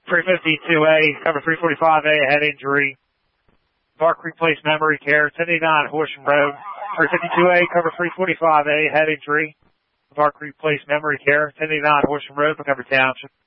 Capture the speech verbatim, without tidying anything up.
three fifty-two A, cover three forty-five A, head injury. Bark Creek Place Memory Care, seventy-nine Horsham Road. three fifty-two A, cover three forty-five A, head injury. Bark Creek Place Memory Care, seventy-nine Horsham Road, Montgomery Township.